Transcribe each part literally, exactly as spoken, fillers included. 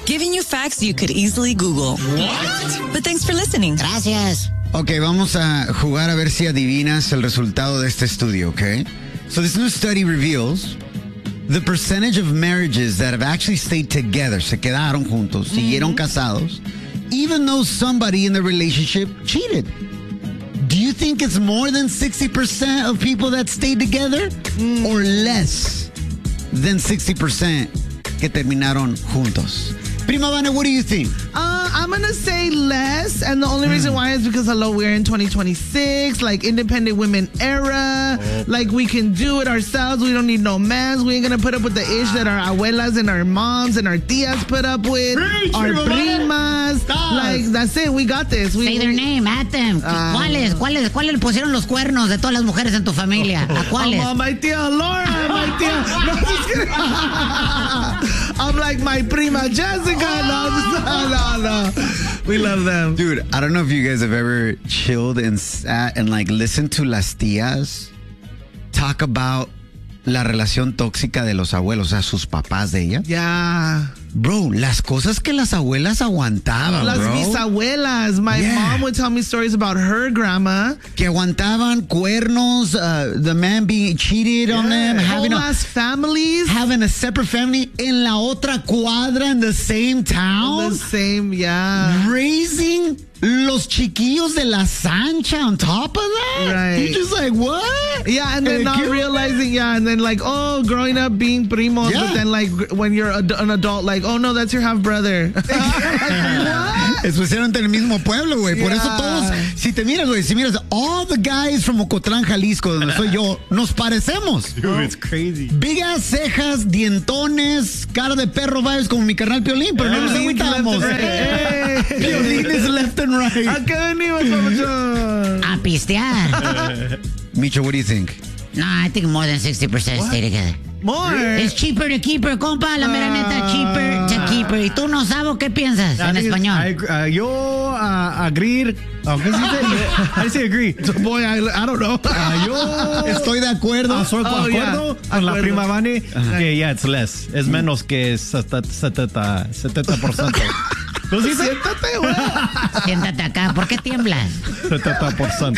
Giving you facts you could easily Google. What? But thanks for listening. Gracias. Ok, vamos a jugar a ver si adivinas el resultado de este estudio, ok? So this new study reveals the percentage of marriages that have actually stayed together, se quedaron juntos, mm-hmm. siguieron casados, even though somebody in the relationship cheated. Do you think it's more than sixty percent of people that stayed together mm. or less than sixty percent que terminaron juntos? Prima Vane, what do you think? Uh, I'm going to say less. And the only reason why is because, hello, we're in twenty twenty-six, like independent women era. Oh. Like we can do it ourselves. We don't need no mans. We ain't going to put up with the ish that our abuelas and our moms and our tias put up with. Preach, our primas. Like, that's it. We got this. We, Say their name. At them. Uh, ¿Cuáles? ¿Cuáles? ¿Cuáles le pusieron los cuernos de todas las mujeres en tu familia? ¿A cuáles? Oh, my tia Laura. My tia. No, just kidding. I'm like my prima Jessica. No, no, no. We love them. Dude, I don't know if you guys have ever chilled and sat and like listened to las tías talk about la relación tóxica de los abuelos, o sea, sus papás de ella. Yeah. Bro, las cosas que las abuelas aguantaban, las bro. bisabuelas. My yeah. mom would tell me stories about her grandma. Que aguantaban cuernos, uh, the man being cheated yeah. on them. Having Whole a, ass families. Having a separate family en la otra cuadra in the same town. In the same, yeah. Raising los chiquillos de la Sancha on top of that? Right. You're just like, what? Yeah, and then uh, not realizing, yeah, and then like, oh, growing up being primos, yeah. but then like when you're a, an adult, like, oh no, that's your half brother. Like, what? Especialmente en el mismo pueblo, güey. Por yeah. eso todos, si te miras, güey, si miras, all the guys from Ocotlán, Jalisco, donde soy yo, nos parecemos. Dude, it's crazy. Big ass cejas, dientones, cara de perro vibes como mi carnal Piolín, pero yeah. no nos agüitamos. Hey. Piolín is left and right. ¿A qué venimos, papuchón? A pistear. Micho, what do you think? No, I think more than sixty percent what? Stay together. More? It's cheaper to keep her, compa. La mera neta, cheaper to keep her. ¿Y tú no sabes qué piensas en español? I, uh, yo uh, agree. Oh, ¿qué dice? I say agree. So, boy, I, I don't know. Uh, yo estoy de acuerdo. Uh, soy de oh, acuerdo yeah. con la acuerdo. prima Vane uh-huh. que yeah, it's less. Es menos que setenta por ciento. ¿Tú sí siéntate, güey? Siéntate acá. ¿Por qué tiemblas? setenta por ciento.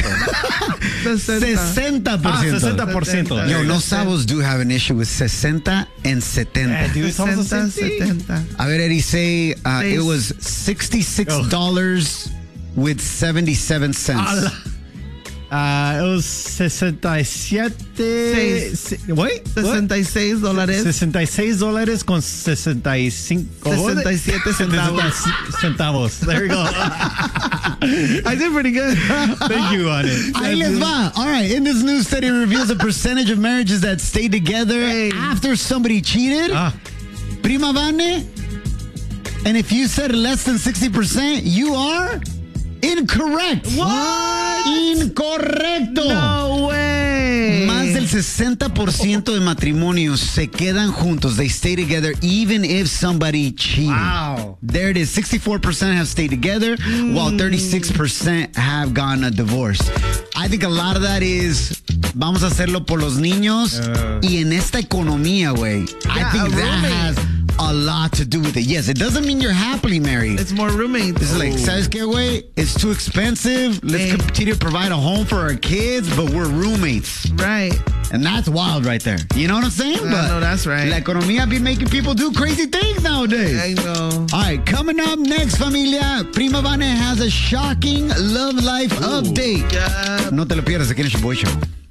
sesenta por ciento. Ah, sesenta por ciento. Yo, no sabos do have an issue with sesenta and setenta. Yeah, dude, sesenta, setenta. A ver, Eddie, say uh, it was sixty-six dollars oh. with seventy-seven cents. Uh, it was sesenta y siete. Se, wait, sesenta y seis dólares. sesenta y seis dólares con sesenta y cinco. sesenta y siete centavos. centavos. There you go. I did pretty good. Thank you, on it. Ahí les va. All right. In this new study reveals the percentage of marriages that stay together hey. after somebody cheated. Ah. Prima Vane. And if you said less than sixty percent, you are incorrect. What? Incorrecto. No way. Más del sesenta por ciento de matrimonios se quedan juntos. They stay together even if somebody cheated. Wow. There it is. sixty-four percent have stayed together mm. while thirty-six percent have gotten a divorce. I think a lot of that is vamos a hacerlo por los niños uh. y en esta economía, güey. Yeah, I think that roommate. has a lot to do with it. Yes, it doesn't mean you're happily married. It's more roommates. It's like, ¿sabes qué, güey? It's too expensive. Let's hey. continue to provide a home for our kids, but we're roommates. Right. And that's wild right there. You know what I'm saying? I but know, that's right. La economía be making people do crazy things nowadays. I know. All right, coming up next, familia, Prima Vane has a shocking love life Ooh. update. Yeah. No te lo pierdas aquí en el Boy Show.